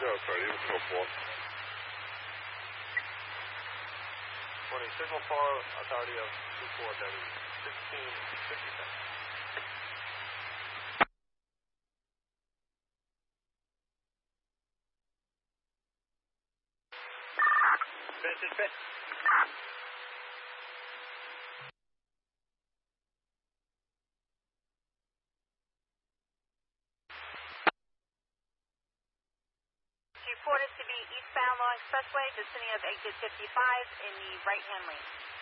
Yeah, that's right. He was so full. Morning, signal for authority of 24 Delhi, 1657. Fit. Report is to be eastbound Long Expressway, descending of exit 55 in the right-hand lane.